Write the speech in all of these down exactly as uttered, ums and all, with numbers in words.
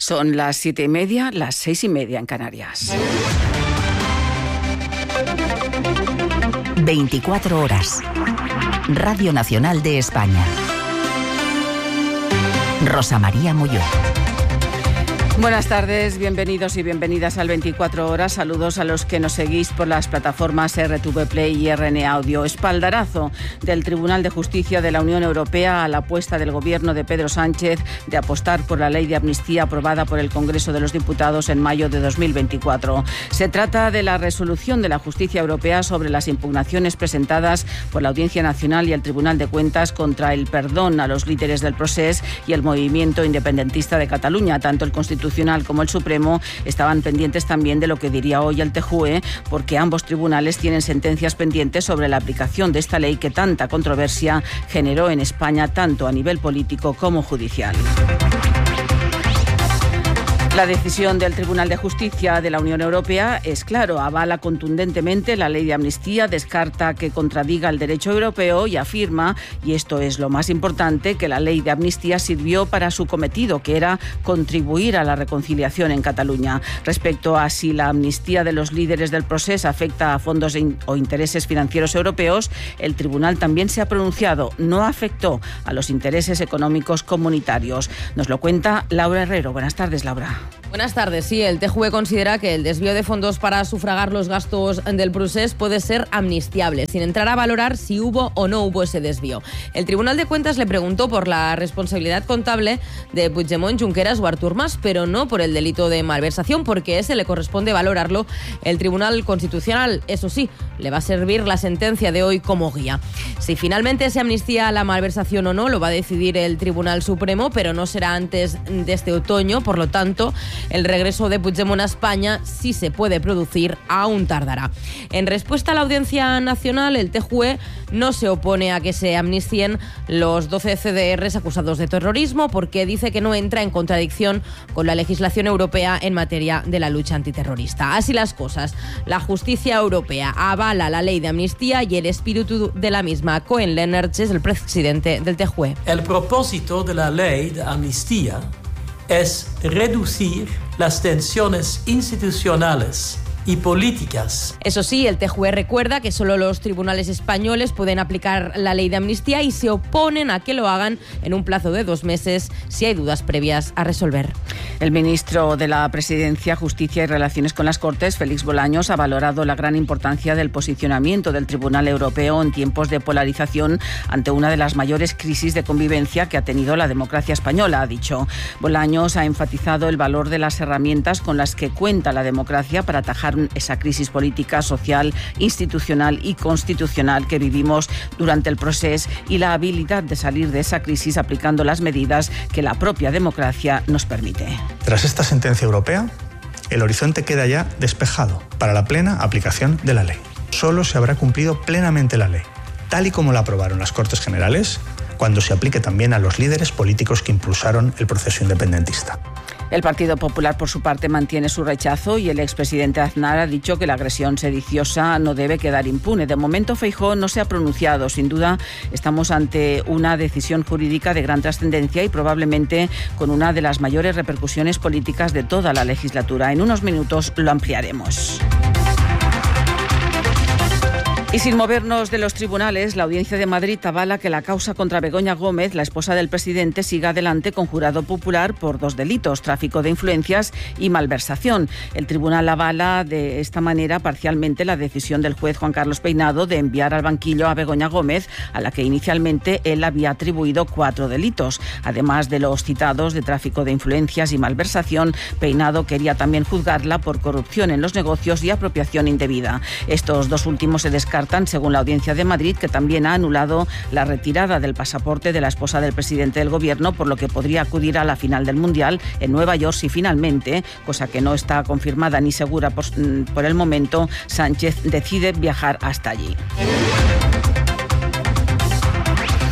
Son las siete y media, las seis y media en Canarias. veinticuatro horas. Radio Nacional de España. Rosa María Molló. Buenas tardes, bienvenidos y bienvenidas al veinticuatro horas. Saludos a los que nos seguís por las plataformas R T V Play y R N Audio. Espaldarazo del Tribunal de Justicia de la Unión Europea a la apuesta del gobierno de Pedro Sánchez de apostar por la ley de amnistía aprobada por el Congreso de los Diputados en mayo de dos mil veinticuatro. Se trata de la resolución de la Justicia Europea sobre las impugnaciones presentadas por la Audiencia Nacional y el Tribunal de Cuentas contra el perdón a los líderes del Procés y el movimiento independentista de Cataluña. Tanto el Constitucional como el Supremo estaban pendientes también de lo que diría hoy el T J U E, porque ambos tribunales tienen sentencias pendientes sobre la aplicación de esta ley que tanta controversia generó en España, tanto a nivel político como judicial. La decisión del Tribunal de Justicia de la Unión Europea es claro, avala contundentemente la ley de amnistía, descarta que contradiga el derecho europeo y afirma, y esto es lo más importante, que la ley de amnistía sirvió para su cometido, que era contribuir a la reconciliación en Cataluña. Respecto a si la amnistía de los líderes del Procés afecta a fondos o intereses financieros europeos, el Tribunal también se ha pronunciado, no afectó a los intereses económicos comunitarios. Nos lo cuenta Laura Herrero. Buenas tardes, Laura. Buenas tardes. Sí, el T J U E considera que el desvío de fondos para sufragar los gastos del Procés puede ser amnistiable, sin entrar a valorar si hubo o no hubo ese desvío. El Tribunal de Cuentas le preguntó por la responsabilidad contable de Puigdemont, Junqueras o Artur Mas, pero no por el delito de malversación, porque ese le corresponde valorarlo el Tribunal Constitucional. Eso sí, le va a servir la sentencia de hoy como guía. Si finalmente se amnistía la malversación o no, lo va a decidir el Tribunal Supremo, pero no será antes de este otoño. Por lo tanto, el regreso de Puigdemont a España, si se puede producir, aún tardará. En respuesta a la Audiencia Nacional, el T J U E no se opone a que se amnistien los doce C D Rs acusados de terrorismo, porque dice que no entra en contradicción con la legislación europea en materia de la lucha antiterrorista. Así las cosas, la justicia europea avala la ley de amnistía y el espíritu de la misma. Koen Lernertz es el presidente del T J U E. El propósito de la ley de amnistía es reducir las tensiones institucionales y políticas. Eso sí, el T J U E recuerda que solo los tribunales españoles pueden aplicar la ley de amnistía y se oponen a que lo hagan en un plazo de dos meses si hay dudas previas a resolver. El ministro de la Presidencia, Justicia y Relaciones con las Cortes, Félix Bolaños, ha valorado la gran importancia del posicionamiento del Tribunal Europeo en tiempos de polarización ante una de las mayores crisis de convivencia que ha tenido la democracia española, ha dicho. Bolaños ha enfatizado el valor de las herramientas con las que cuenta la democracia para atajar esa crisis política, social, institucional y constitucional que vivimos durante el proceso y la habilidad de salir de esa crisis aplicando las medidas que la propia democracia nos permite. Tras esta sentencia europea, el horizonte queda ya despejado para la plena aplicación de la ley. Solo se habrá cumplido plenamente la ley, tal y como la aprobaron las Cortes Generales, cuando se aplique también a los líderes políticos que impulsaron el proceso independentista. El Partido Popular, por su parte, mantiene su rechazo y el expresidente Aznar ha dicho que la agresión sediciosa no debe quedar impune. De momento, Feijóo no se ha pronunciado. Sin duda, estamos ante una decisión jurídica de gran trascendencia y probablemente con una de las mayores repercusiones políticas de toda la legislatura. En unos minutos lo ampliaremos. Y sin movernos de los tribunales, la Audiencia de Madrid avala que la causa contra Begoña Gómez, la esposa del presidente, siga adelante con jurado popular por dos delitos: tráfico de influencias y malversación. El tribunal avala de esta manera parcialmente la decisión del juez Juan Carlos Peinado de enviar al banquillo a Begoña Gómez, a la que inicialmente él había atribuido cuatro delitos. Además de los citados de tráfico de influencias y malversación, Peinado quería también juzgarla por corrupción en los negocios y apropiación indebida. Estos dos últimos se descartan, según la Audiencia de Madrid, que también ha anulado la retirada del pasaporte de la esposa del presidente del Gobierno, por lo que podría acudir a la final del Mundial en Nueva York si finalmente, cosa que no está confirmada ni segura por, por el momento, Sánchez decide viajar hasta allí.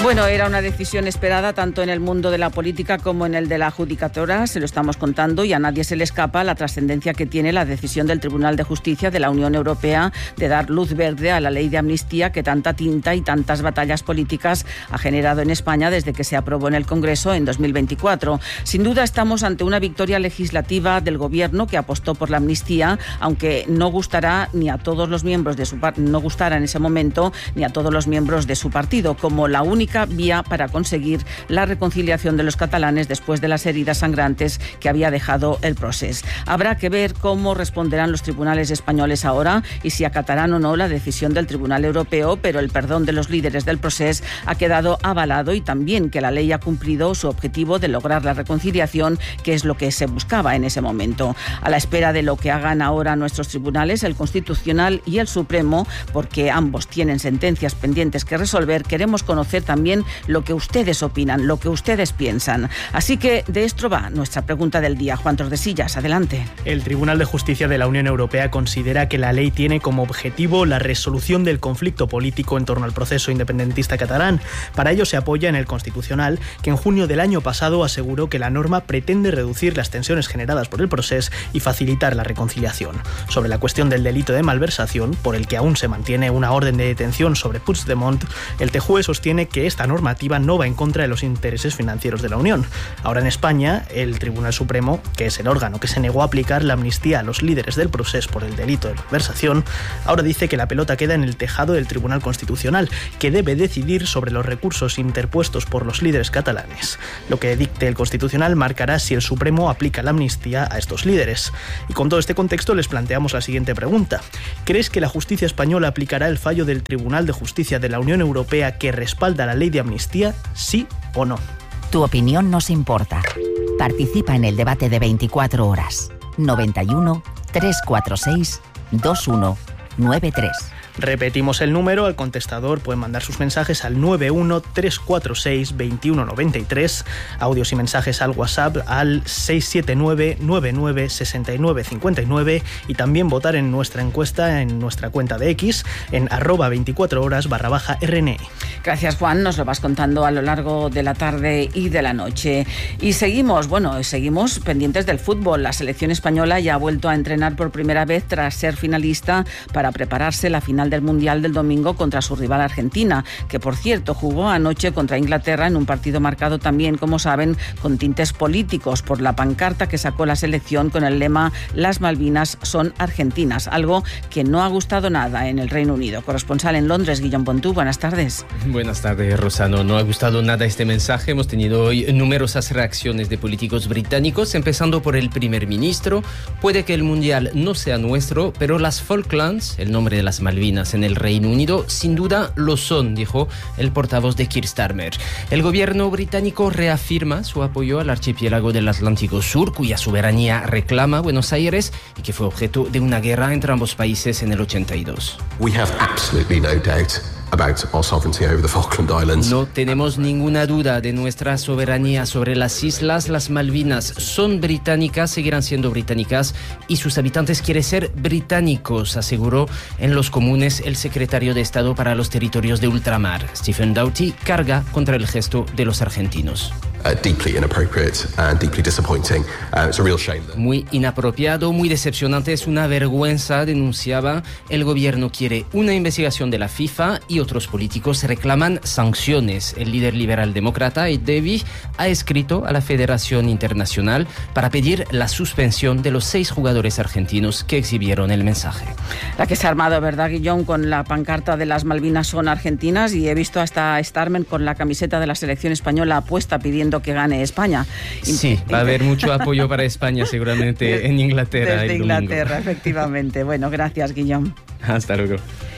Bueno, era una decisión esperada tanto en el mundo de la política como en el de la judicatura, se lo estamos contando, y a nadie se le escapa la trascendencia que tiene la decisión del Tribunal de Justicia de la Unión Europea de dar luz verde a la ley de amnistía que tanta tinta y tantas batallas políticas ha generado en España desde que se aprobó en el Congreso en dos mil veinticuatro. Sin duda estamos ante una victoria legislativa del Gobierno que apostó por la amnistía, aunque no gustará ni a todos los miembros de su par- no gustará en ese momento ni a todos los miembros de su partido, como la única vía para conseguir la reconciliación de los catalanes después de las heridas sangrantes que había dejado el procés. Habrá que ver cómo responderán los tribunales españoles ahora y si acatarán o no la decisión del Tribunal Europeo, pero el perdón de los líderes del procés ha quedado avalado y también que la ley ha cumplido su objetivo de lograr la reconciliación, que es lo que se buscaba en ese momento. A la espera de lo que hagan ahora nuestros tribunales, el Constitucional y el Supremo, porque ambos tienen sentencias pendientes que resolver, queremos conocer también lo que ustedes opinan, lo que ustedes piensan. Así que de esto va nuestra pregunta del día. Juan Tordesillas, adelante. El Tribunal de Justicia de la Unión Europea considera que la ley tiene como objetivo la resolución del conflicto político en torno al proceso independentista catalán. Para ello se apoya en el Constitucional, que en junio del año pasado aseguró que la norma pretende reducir las tensiones generadas por el proceso y facilitar la reconciliación. Sobre la cuestión del delito de malversación, por el que aún se mantiene una orden de detención sobre Puigdemont, el T J U E sostiene que esta normativa no va en contra de los intereses financieros de la Unión. Ahora en España, el Tribunal Supremo, que es el órgano que se negó a aplicar la amnistía a los líderes del procés por el delito de malversación, ahora dice que la pelota queda en el tejado del Tribunal Constitucional, que debe decidir sobre los recursos interpuestos por los líderes catalanes. Lo que dicte el Constitucional marcará si el Supremo aplica la amnistía a estos líderes. Y con todo este contexto les planteamos la siguiente pregunta. ¿Crees que la justicia española aplicará el fallo del Tribunal de Justicia de la Unión Europea que respalda la ley de amnistía, sí o no? Tu opinión nos importa. Participa en el debate de veinticuatro horas. noventa y uno, trescientos cuarenta y seis, veintiuno noventa y tres. Repetimos el número, al contestador pueden mandar sus mensajes al nueve uno, tres cuatro seis, veintiuno noventa y tres, audios y mensajes al WhatsApp al seis siete nueve, nueve nueve, seis nueve cinco nueve y también votar en nuestra encuesta en nuestra cuenta de X en arroba veinticuatro horas barra baja R N E. Gracias, Juan, nos lo vas contando a lo largo de la tarde y de la noche. Y seguimos, bueno, seguimos pendientes del fútbol. La selección española ya ha vuelto a entrenar por primera vez tras ser finalista para prepararse la final del Mundial del domingo contra su rival Argentina, que por cierto jugó anoche contra Inglaterra en un partido marcado también, como saben, con tintes políticos por la pancarta que sacó la selección con el lema "Las Malvinas son argentinas", algo que no ha gustado nada en el Reino Unido. Corresponsal en Londres, Guillaume Pontú, buenas tardes. Buenas tardes, Rosano. No ha gustado nada este mensaje. Hemos tenido hoy numerosas reacciones de políticos británicos, empezando por el primer ministro. Puede que el Mundial no sea nuestro, pero las Falklands, el nombre de las Malvinas en el Reino Unido, sin duda lo son, dijo el portavoz de Keir Starmer. El gobierno británico reafirma su apoyo al archipiélago del Atlántico Sur, cuya soberanía reclama Buenos Aires y que fue objeto de una guerra entre ambos países en el ochenta y dos. We have absolutely no doubt about our sovereignty over the Falkland Islands. No tenemos ninguna duda de nuestra soberanía sobre las islas. Las Malvinas son británicas, seguirán siendo británicas y sus habitantes quieren ser británicos, aseguró en los Comunes el secretario de Estado para los Territorios de Ultramar. Stephen Doughty carga contra el gesto de los argentinos. Uh, deeply inappropriate and deeply disappointing. Uh, it's a real shame that... Muy inapropiado, muy decepcionante, es una vergüenza, denunciaba. El gobierno quiere una investigación de la FIFA y otros políticos reclaman sanciones. El líder liberal demócrata, Ed Davey, ha escrito a la Federación Internacional para pedir la suspensión de los seis jugadores argentinos que exhibieron el mensaje. La que se ha armado, ¿verdad, Guillón? Con la pancarta de las Malvinas son argentinas, y he visto hasta Starmer con la camiseta de la selección española puesta pidiendo que gane España. Sí, va a haber mucho apoyo para España seguramente en Inglaterra. Desde el Inglaterra, domingo. Efectivamente. Bueno, gracias, Guillón. Hasta luego.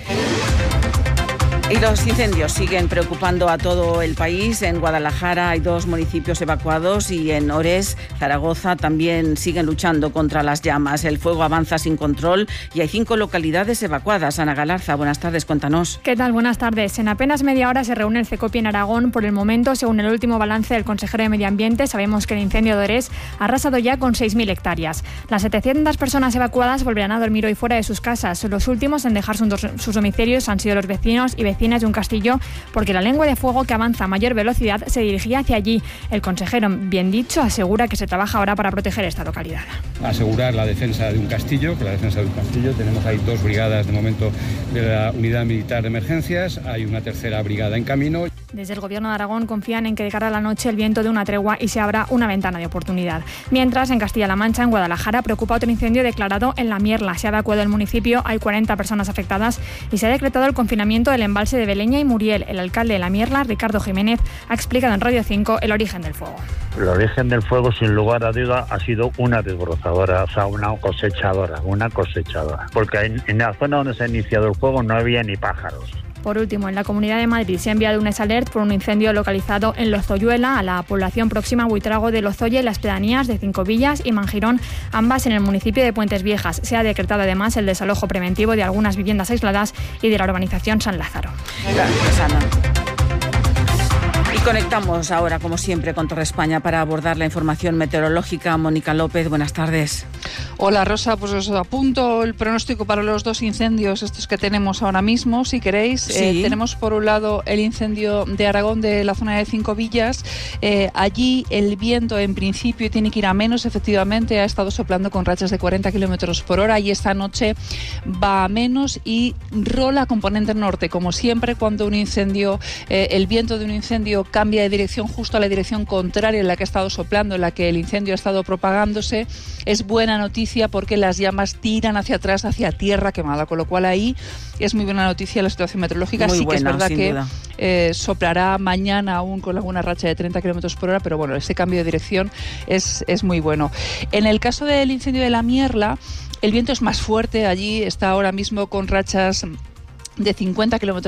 Y los incendios siguen preocupando a todo el país. En Guadalajara hay dos municipios evacuados y en Orés, Zaragoza, también siguen luchando contra las llamas. El fuego avanza sin control y hay cinco localidades evacuadas. Ana Galarza, buenas tardes, cuéntanos. ¿Qué tal? Buenas tardes. En apenas media hora se reúne el CECOPI en Aragón. Por el momento, según el último balance del consejero de Medio Ambiente, sabemos que el incendio de Orés ha arrasado ya con seis mil hectáreas. Las setecientas personas evacuadas volverán a dormir hoy fuera de sus casas. Los últimos en dejar sus domicilios han sido los vecinos y vecinos vecinas de un castillo porque la lengua de fuego, que avanza a mayor velocidad, se dirigía hacia allí. El consejero, bien dicho, asegura que se trabaja ahora para proteger esta localidad. Asegurar la defensa de un castillo, que la defensa de un castillo, tenemos ahí dos brigadas de momento de la Unidad Militar de Emergencias, hay una tercera brigada en camino. Desde el Gobierno de Aragón confían en que de cara a la noche el viento dé una tregua y se abra una ventana de oportunidad. Mientras, en Castilla-La Mancha, en Guadalajara, preocupa otro incendio declarado en La Mierla. Se ha evacuado el municipio, hay cuarenta personas afectadas y se ha decretado el confinamiento del embalse de Beleña y Muriel. El alcalde de La Mierla, Ricardo Jiménez, ha explicado en Radio cinco el origen del fuego. El origen del fuego, sin lugar a duda, ha sido una desbrozadora, o sea, una cosechadora, una cosechadora. Porque en, en la zona donde se ha iniciado el fuego no había ni pájaros. Por último, en la Comunidad de Madrid se ha enviado un alert por un incendio localizado en Lozoyuela, a la población próxima a Buitrago de Lozoya y las pedanías de Cinco Villas y Mangirón, ambas en el municipio de Puentes Viejas. Se ha decretado además el desalojo preventivo de algunas viviendas aisladas y de la urbanización San Lázaro. Gracias, Ana. Y conectamos ahora, como siempre, con Torre España para abordar la información meteorológica. Mónica López, buenas tardes. Hola, Rosa, pues os apunto el pronóstico para los dos incendios estos que tenemos ahora mismo, si queréis. Sí. Eh, tenemos por un lado el incendio de Aragón de la zona de Cinco Villas. Eh, allí el viento en principio tiene que ir a menos, efectivamente, ha estado soplando con rachas de cuarenta kilómetros por hora y esta noche va a menos y rola componente norte. Como siempre, cuando un incendio, eh, el viento de un incendio cambia de dirección justo a la dirección contraria en la que ha estado soplando, en la que el incendio ha estado propagándose, es buena noticia porque las llamas tiran hacia atrás, hacia tierra quemada, con lo cual ahí es muy buena noticia la situación meteorológica. Muy sí buena, que es verdad sin que duda. Eh, soplará mañana aún con alguna racha de treinta kilómetros por hora, pero bueno, ese cambio de dirección es, es muy bueno. En el caso del incendio de La Mierla, el viento es más fuerte, allí está ahora mismo con rachas de cincuenta kilómetros